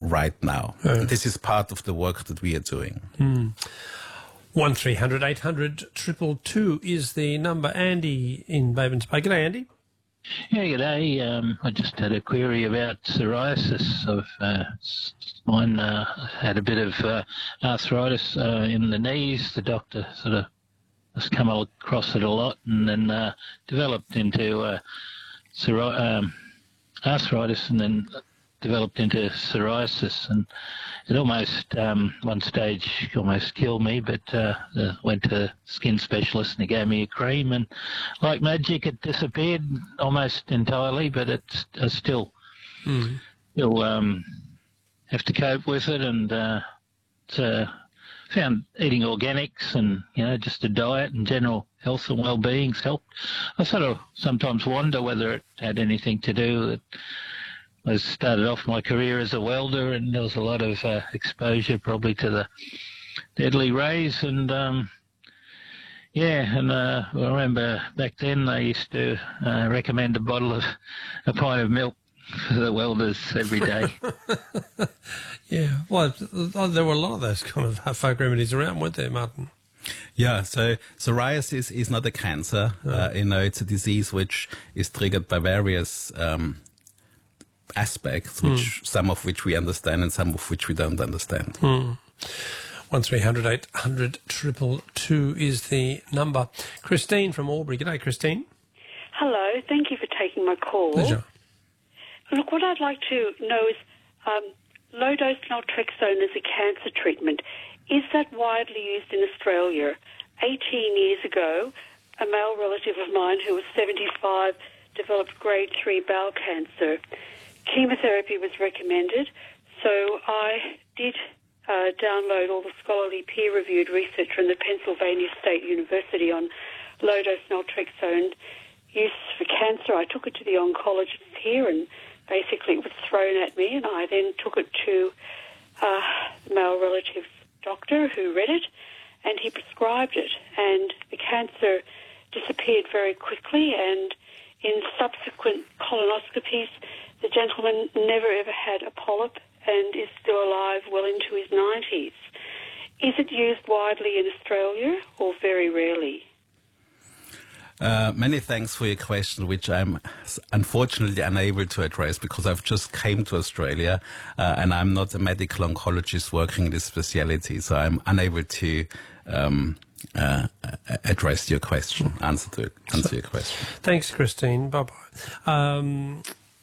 right now. This is part of the work that we are doing. 1300 800 222 is the number. Andy in Bavens Bay. G'day, Andy. Yeah, g'day. I just had a query about psoriasis. Mine had a bit of arthritis in the knees. The doctor sort of has come across it a lot and then developed into arthritis and then developed into psoriasis. And it almost, one stage, almost killed me, but went to a skin specialist and he gave me a cream and like magic it disappeared almost entirely, but it's still have to cope with it. And found eating organics and, just a diet and general health and well-being's helped. I sort of sometimes wonder whether it had anything to do with I started off my career as a welder and there was a lot of exposure probably to the deadly rays and I remember back then they used to recommend a pint of milk for the welders every day. Yeah, well, there were a lot of those kind of folk remedies around, weren't there, Martin? Yeah, so psoriasis is not a cancer. It's a disease which is triggered by various aspects, some of which we understand and some of which we don't understand. 1300 800 222 is the number. Christine from Albury. G'day, Christine. Hello, thank you for taking my call. Pleasure. Look, what I'd like to know is low-dose naltrexone as a cancer treatment. Is that widely used in Australia? 18 years ago, a male relative of mine who was 75 developed grade 3 bowel cancer. Chemotherapy was recommended, so I did download all the scholarly peer-reviewed research from the Pennsylvania State University on low-dose naltrexone use for cancer. I took it to the oncologist here and basically it was thrown at me, and I then took it to the male relative's doctor who read it, and he prescribed it, and the cancer disappeared very quickly, and in subsequent colonoscopies, the gentleman never ever had a polyp and is still alive well into his 90s. Is it used widely in Australia or very rarely? Many thanks for your question, which I'm unfortunately unable to address because I've just came to Australia and I'm not a medical oncologist working in this speciality, so I'm unable to address your question, answer your question. Thanks, Christine. Bye-bye.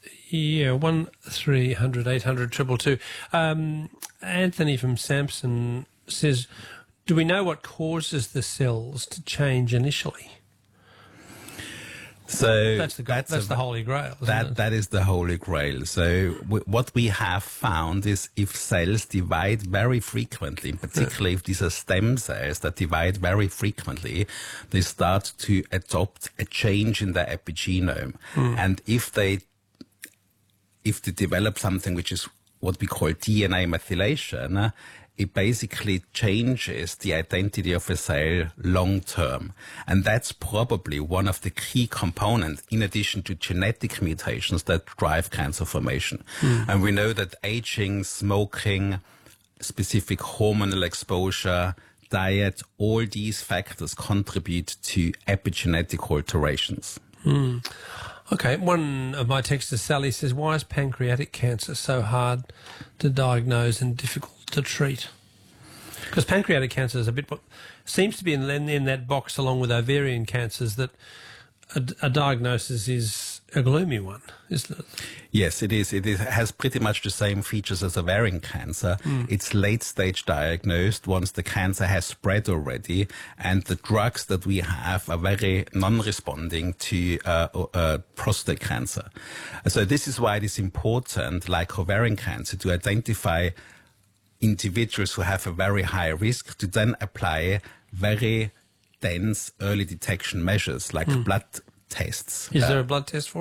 1300 800 222. Anthony from Samson says, do we know what causes the cells to change initially? So that's the Holy Grail, isn't it? That is the Holy Grail. So what we have found is if cells divide very frequently, particularly if these are stem cells that divide very frequently, they start to adopt a change in their epigenome. And if they develop something which is what we call DNA methylation, it basically changes the identity of a cell long term. And that's probably one of the key components, in addition to genetic mutations, that drive cancer formation. And we know that aging, smoking, specific hormonal exposure, diet, all these factors contribute to epigenetic alterations. Okay, one of my texters, Sally, says, why is pancreatic cancer so hard to diagnose and difficult to treat? Because pancreatic cancer is seems to be in that box along with ovarian cancers, that a diagnosis is a gloomy one, isn't it? Yes, it is. It has pretty much the same features as ovarian cancer. It's late stage diagnosed once the cancer has spread already, and the drugs that we have are very non-responding to prostate cancer. So this is why it is important, like ovarian cancer, to identify individuals who have a very high risk, to then apply very dense early detection measures like blood tests. Is there a blood test for it?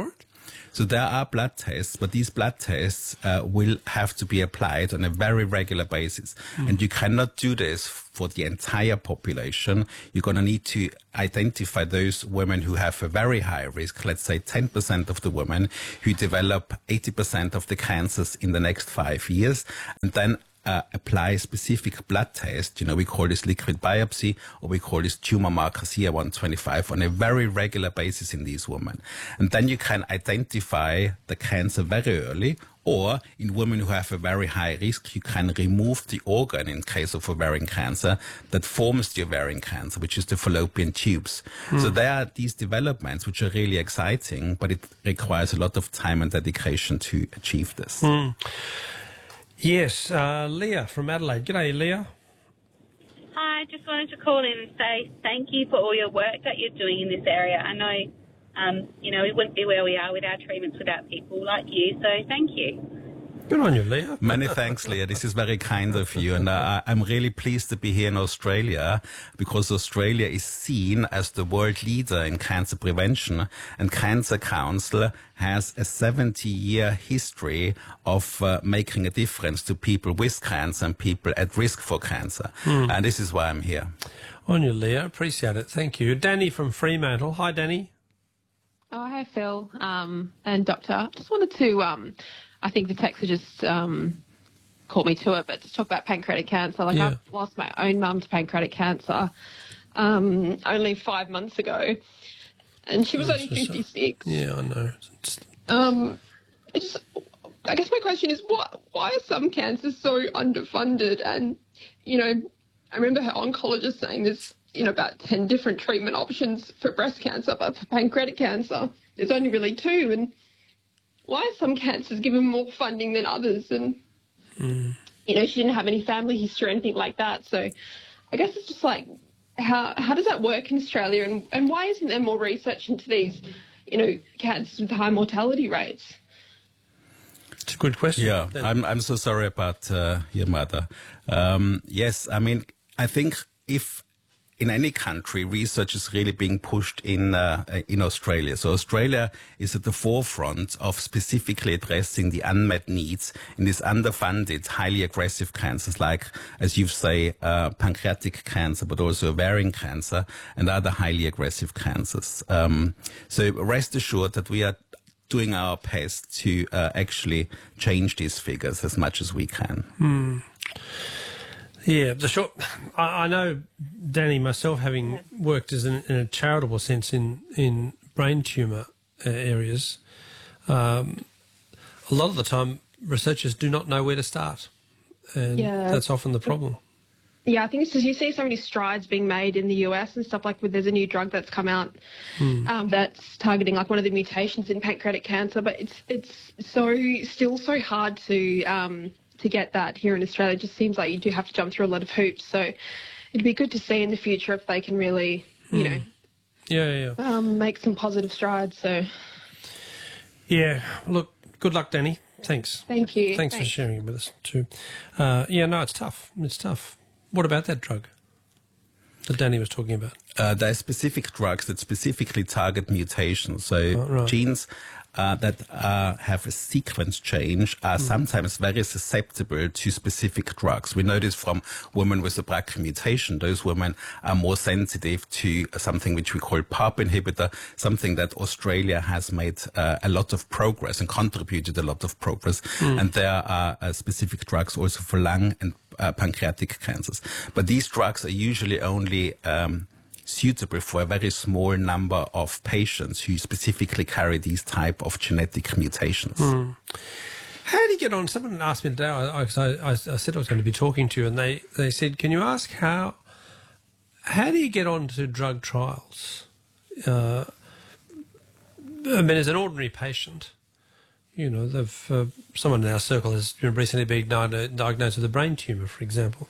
So there are blood tests, but these blood tests will have to be applied on a very regular basis. And you cannot do this for the entire population. You're going to need to identify those women who have a very high risk, let's say 10% of the women who develop 80% of the cancers in the next 5 years, and then apply specific blood test. We call this liquid biopsy, or we call this tumor marker CA-125 on a very regular basis in these women. And then you can identify the cancer very early, or in women who have a very high risk, you can remove the organ in case of ovarian cancer that forms the ovarian cancer, which is the fallopian tubes. So there are these developments which are really exciting, but it requires a lot of time and dedication to achieve this. Yes, Leah from Adelaide. G'day, Leah. Hi, just wanted to call in and say thank you for all your work that you're doing in this area. I know, we wouldn't be where we are with our treatments without people like you, so thank you. Good on you, Leah. Many thanks, Leah. This is very kind of you. And I'm really pleased to be here in Australia, because Australia is seen as the world leader in cancer prevention. And Cancer Council has a 70-year history of making a difference to people with cancer and people at risk for cancer. And this is why I'm here. On you, Leah. Appreciate it. Thank you. Danny from Fremantle. Hi, Danny. Oh, hi, Phil and Doctor. Just wanted to... I think the texter just caught me to it, but to talk about pancreatic cancer. I've lost my own mum to pancreatic cancer only 5 months ago, and she was only 56. Yeah, I know. I guess my question is, why are some cancers so underfunded? And, I remember her oncologist saying there's, about 10 different treatment options for breast cancer, but for pancreatic cancer, there's only really 2. And why are some cancers given more funding than others? And, she didn't have any family history or anything like that. So I guess it's just like, how does that work in Australia? And why isn't there more research into these, cancers with high mortality rates? It's a good question. Yeah, I'm so sorry about your mother. Yes, I mean, I think if in any country, research is really being pushed in Australia. So Australia is at the forefront of specifically addressing the unmet needs in these underfunded, highly aggressive cancers, like, as you say, pancreatic cancer, but also ovarian cancer and other highly aggressive cancers. So rest assured that we are doing our best to actually change these figures as much as we can. Yeah, I know, Danny, myself, having worked in a charitable sense in brain tumour areas, a lot of the time researchers do not know where to start, and that's often the problem. Yeah, I think it's just you see so many strides being made in the US and stuff, like there's a new drug that's come out that's targeting like one of the mutations in pancreatic cancer, but it's still so hard to get that here in Australia. It just seems like you do have to jump through a lot of hoops. So it'd be good to see in the future if they can really, make some positive strides. So, yeah, look, good luck, Danny. Thanks. Thank you. Thanks for sharing it with us too. It's tough. It's tough. What about that drug that Danny was talking about? There are specific drugs that specifically target mutations. So genes that have a sequence change are sometimes very susceptible to specific drugs. We know this from women with a BRCA mutation. Those women are more sensitive to something which we call PARP inhibitor, something that Australia has made a lot of progress and contributed a lot of progress. And there are specific drugs also for lung and pancreatic cancers. But these drugs are usually only suitable for a very small number of patients who specifically carry these type of genetic mutations. How do you get on? Someone asked me today, I said I was going to be talking to you, and they said, can you ask how do you get on to drug trials? I mean, as an ordinary patient, someone in our circle has recently been diagnosed with a brain tumour, for example.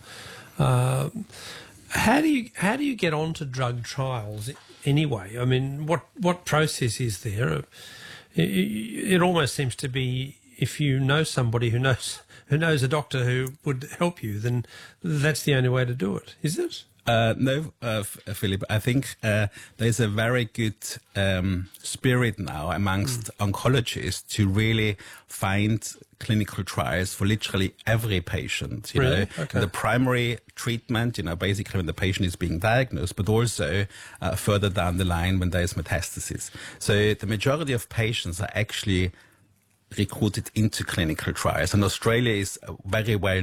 How do you get onto drug trials anyway? I mean, what process is there? It almost seems to be, if you know somebody who knows a doctor who would help you, then that's the only way to do it, is it? No, Philip, I think there's a very good spirit now amongst oncologists to really find clinical trials for literally every patient, you Really? know, Okay. the primary treatment, you know, basically when the patient is being diagnosed, but also further down the line when there is metastasis. So the majority of patients are actually recruited into clinical trials, and Australia is very well